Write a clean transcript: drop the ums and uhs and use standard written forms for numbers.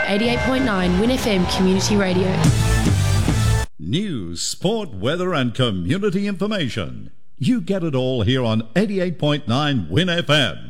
88.9 Win FM Community Radio. News, sport, weather and community information. You get it all here on 88.9 Win FM.